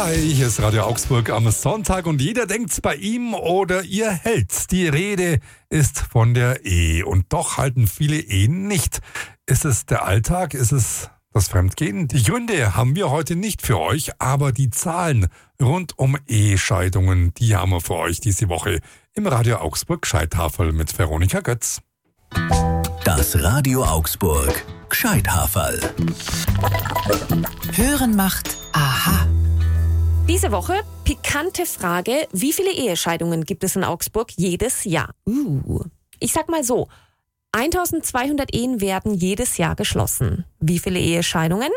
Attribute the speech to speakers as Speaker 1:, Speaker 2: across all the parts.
Speaker 1: Hi, hier ist Radio Augsburg am Sonntag und jeder denkt bei ihm oder ihr hält. Die Rede ist von der Ehe und doch halten viele Ehen nicht. Ist es der Alltag? Ist es das Fremdgehen? Die Gründe haben wir heute nicht für euch, aber die Zahlen rund um Ehescheidungen, die haben wir für euch diese Woche im Radio Augsburg Gescheithafel mit Veronika Götz.
Speaker 2: Das Radio Augsburg Gescheithafel.
Speaker 3: Hören macht aha.
Speaker 4: Diese Woche pikante Frage, wie viele Ehescheidungen gibt es in Augsburg jedes Jahr? Ich sag mal so, 1200 Ehen werden jedes Jahr geschlossen. Wie viele Ehescheidungen?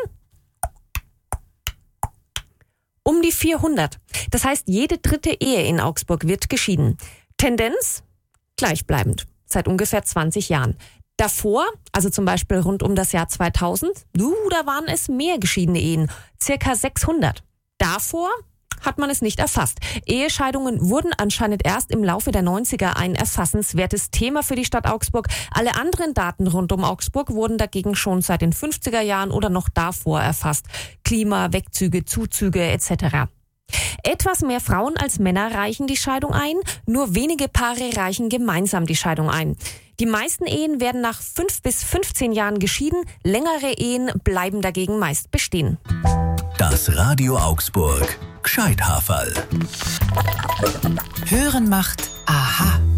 Speaker 4: Um die 400. Das heißt, jede dritte Ehe in Augsburg wird geschieden. Tendenz? Gleichbleibend. Seit ungefähr 20 Jahren. Davor, also zum Beispiel rund um das Jahr 2000, da waren es mehr geschiedene Ehen. Circa 600. Davor hat man es nicht erfasst. Ehescheidungen wurden anscheinend erst im Laufe der 90er ein erfassenswertes Thema für die Stadt Augsburg. Alle anderen Daten rund um Augsburg wurden dagegen schon seit den 50er Jahren oder noch davor erfasst. Klima, Wegzüge, Zuzüge etc. Etwas mehr Frauen als Männer reichen die Scheidung ein, nur wenige Paare reichen gemeinsam die Scheidung ein. Die meisten Ehen werden nach 5 bis 15 Jahren geschieden, längere Ehen bleiben dagegen meist bestehen.
Speaker 2: Das Radio Augsburg Gescheithafel.
Speaker 3: Hören macht aha.